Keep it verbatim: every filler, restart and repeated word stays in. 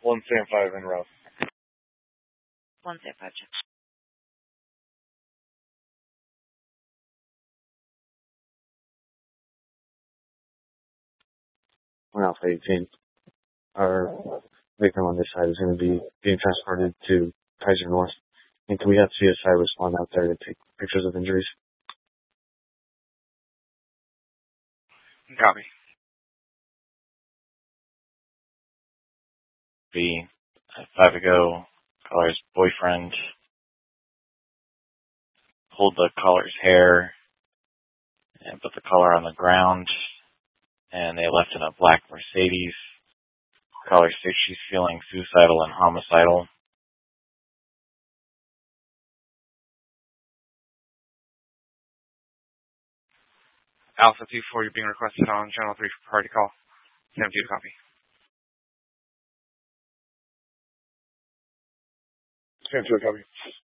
One Sam five in route. One Sam five check. One Alpha eighteen. Our victim on this side is going to be being transported to Kaiser North. And can we have C S I respond out there to take pictures of injuries? Copy. B, five ago, caller's boyfriend pulled the caller's hair and put the caller on the ground, and they left in a black Mercedes. Caller states she's feeling suicidal and homicidal. Alpha two four, you're being requested on channel three for priority call. Sam two, copy. Sam two, copy.